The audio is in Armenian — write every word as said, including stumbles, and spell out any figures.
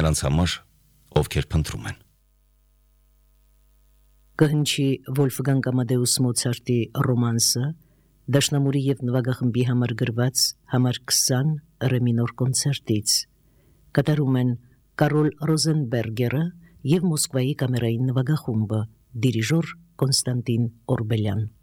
նրանց համար, ովքեր փնտրում են։ Կհնչի Վոլֆգանգ Ամադեուս Մոցարտի ռոմանսը, դաշնամուրի և նվագախմբի համար գրված համար քսան ռե մինոր կոնցերտից։ Կատարում են Կարոլ Ռոզենբերգերը և Մոսկվայի կամերային նվագախումբը, դիրիժոր Կոնստանտին Օրբելյան։